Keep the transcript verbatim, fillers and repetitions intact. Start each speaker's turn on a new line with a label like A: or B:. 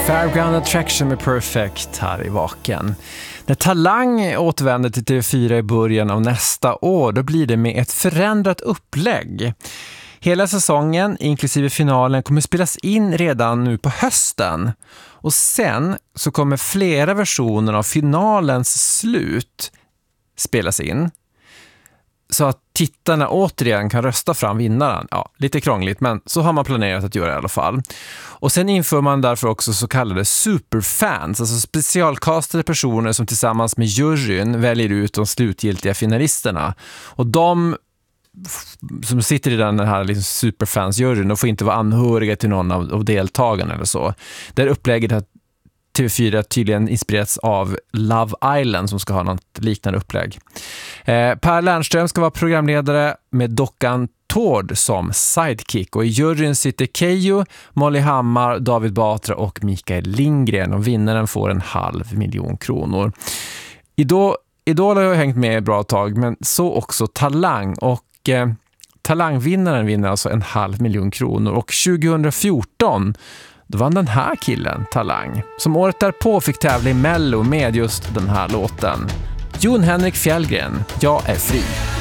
A: Fairground Attraction med Perfect här i Vaken. När Talang återvänder till T V fyra i början av nästa år, då blir det med ett förändrat upplägg. Hela säsongen, inklusive finalen, kommer spelas in redan nu på hösten. Och sen så kommer flera versioner av finalens slut spelas in. Så att tittarna återigen kan rösta fram vinnaren. Ja, lite krångligt, men så har man planerat att göra i alla fall. Och sen inför man därför också så kallade superfans, alltså specialkastade personer som tillsammans med juryn väljer ut de slutgiltiga finalisterna. Och de som sitter i den här liksom superfans-juryn, de får inte vara anhöriga till någon av, av deltagarna eller så. Där upplägget att T V fyra tydligen inspirerats av Love Island som ska ha något liknande upplägg. Eh, Per Lernström ska vara programledare med dockan Tord som sidekick, och i juryn sitter Keyyo, Molly Hammar, David Batra och Mikael Lindgren, och vinnaren får en halv miljon kronor. Idol, Idol har jag hängt med ett bra tag, men så också Talang, och eh, Talangvinnaren vinner alltså en halv miljon kronor, och tjugohundrafjorton då vann den här killen, Talang, som året därpå fick tävla i Mello med just den här låten. Jon Henrik Fjällgren, Jag är fri.